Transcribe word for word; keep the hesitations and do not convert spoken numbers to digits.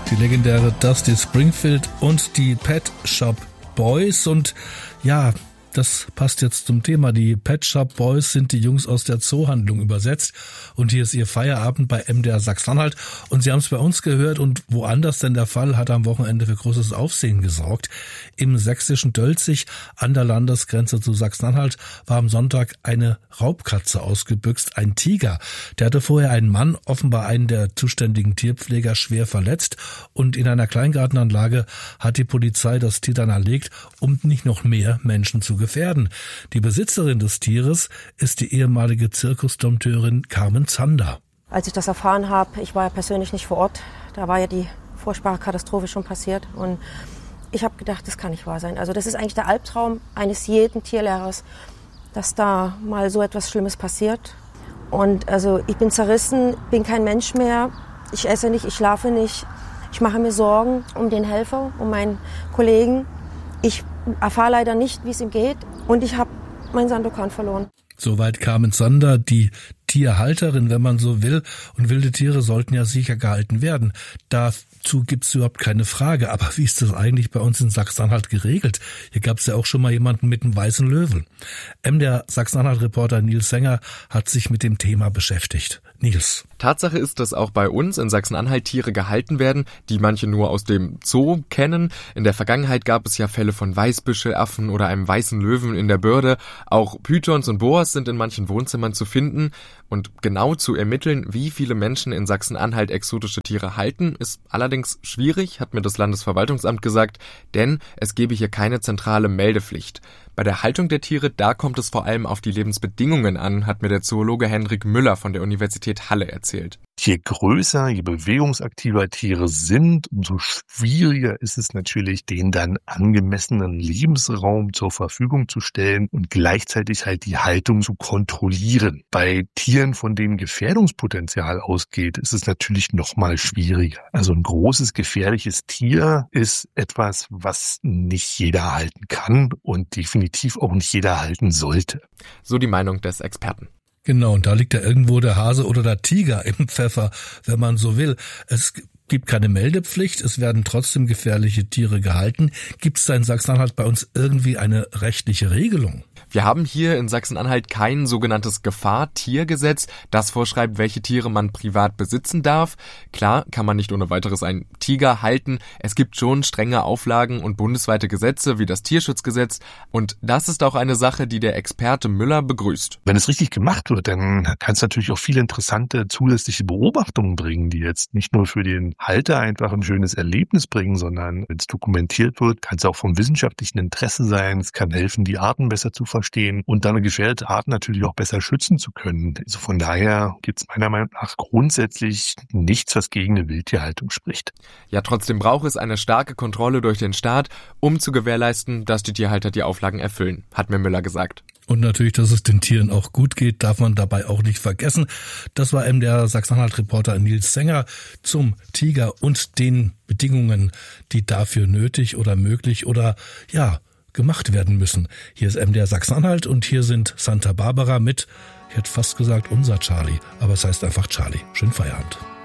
die legendäre Dusty Springfield und die Pet Shop Boys. Und ja, das passt jetzt zum Thema. Die Pet Shop Boys sind die Jungs aus der Zoohandlung übersetzt. Und hier ist ihr Feierabend bei M D R Sachsen-Anhalt. Und Sie haben es bei uns gehört und woanders denn der Fall hat am Wochenende für großes Aufsehen gesorgt. Im sächsischen Dölzig an der Landesgrenze zu Sachsen-Anhalt war am Sonntag eine Raubkatze ausgebüxt, ein Tiger. Der hatte vorher einen Mann, offenbar einen der zuständigen Tierpfleger, schwer verletzt. Und in einer Kleingartenanlage hat die Polizei das Tier dann erlegt, um nicht noch mehr Menschen zu gefährden. Die Besitzerin des Tieres ist die ehemalige Zirkusdompteurin Carmen Zander. Als ich das erfahren habe, ich war ja persönlich nicht vor Ort, da war ja die furchtbare Katastrophe schon passiert und ich habe gedacht, das kann nicht wahr sein. Also das ist eigentlich der Albtraum eines jeden Tierlehrers, dass da mal so etwas Schlimmes passiert. Und also ich bin zerrissen, bin kein Mensch mehr, ich esse nicht, ich schlafe nicht, ich mache mir Sorgen um den Helfer, um meinen Kollegen. Ich erfahre leider nicht, wie es ihm geht und ich habe meinen Sandokan verloren. Soweit Carmen Zander, die Tierhalterin, wenn man so will. Und wilde Tiere sollten ja sicher gehalten werden. Dazu gibt's überhaupt keine Frage. Aber wie ist das eigentlich bei uns in Sachsen-Anhalt geregelt? Hier gab's ja auch schon mal jemanden mit einem weißen Löwen. M D R Sachsen-Anhalt-Reporter Nils Sänger hat sich mit dem Thema beschäftigt. Nils. Tatsache ist, dass auch bei uns in Sachsen-Anhalt Tiere gehalten werden, die manche nur aus dem Zoo kennen. In der Vergangenheit gab es ja Fälle von Weißbüschelaffen oder einem weißen Löwen in der Börde. Auch Pythons und Boas sind in manchen Wohnzimmern zu finden. Und genau zu ermitteln, wie viele Menschen in Sachsen-Anhalt exotische Tiere halten, ist allerdings schwierig, hat mir das Landesverwaltungsamt gesagt, denn es gebe hier keine zentrale Meldepflicht. Bei der Haltung der Tiere, da kommt es vor allem auf die Lebensbedingungen an, hat mir der Zoologe Henrik Müller von der Universität Halle erzählt. Je größer, je bewegungsaktiver Tiere sind, umso schwieriger ist es natürlich, denen dann angemessenen Lebensraum zur Verfügung zu stellen und gleichzeitig halt die Haltung zu kontrollieren. Bei Tieren, von denen Gefährdungspotenzial ausgeht, ist es natürlich noch mal schwieriger. Also ein großes, gefährliches Tier ist etwas, was nicht jeder halten kann und definitiv auch nicht jeder halten sollte. So die Meinung des Experten. Genau, und da liegt ja irgendwo der Hase oder der Tiger im Pfeffer, wenn man so will. Es gibt keine Meldepflicht, es werden trotzdem gefährliche Tiere gehalten. Gibt es da in Sachsen-Anhalt bei uns irgendwie eine rechtliche Regelung? Wir haben hier in Sachsen-Anhalt kein sogenanntes Gefahr-Tiergesetz, das vorschreibt, welche Tiere man privat besitzen darf. Klar kann man nicht ohne weiteres einen Tiger halten. Es gibt schon strenge Auflagen und bundesweite Gesetze wie das Tierschutzgesetz. Und das ist auch eine Sache, die der Experte Müller begrüßt. Wenn es richtig gemacht wird, dann kann es natürlich auch viele interessante zusätzliche Beobachtungen bringen, die jetzt nicht nur für den Halter einfach ein schönes Erlebnis bringen, sondern wenn es dokumentiert wird, kann es auch vom wissenschaftlichen Interesse sein. Es kann helfen, die Arten besser zu verstehen und dann eine gefährdete Art natürlich auch besser schützen zu können. Also von daher gibt es meiner Meinung nach grundsätzlich nichts, was gegen eine Wildtierhaltung spricht. Ja, trotzdem braucht es eine starke Kontrolle durch den Staat, um zu gewährleisten, dass die Tierhalter die Auflagen erfüllen, hat mir Müller gesagt. Und natürlich, dass es den Tieren auch gut geht, darf man dabei auch nicht vergessen. Das war M D R Sachsen-Anhalt-Reporter Nils Sänger zum Tiger und den Bedingungen, die dafür nötig oder möglich oder ja gemacht werden müssen. Hier ist M D R Sachsen-Anhalt und hier sind Santa Barbara mit, ich hätte fast gesagt unser Charlie, aber es heißt einfach Charlie. Schönen Feierabend.